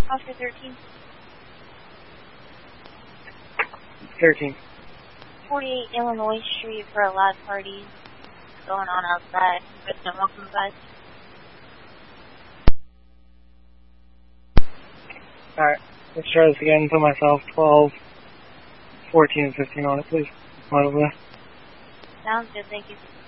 Oscar 13. 13. 48 Illinois Street for a loud party going on outside. Resident welcome advised. Alright, let's try this again. Put myself 12, 14, and 15 on it, please. Right over there. Sounds good, thank you.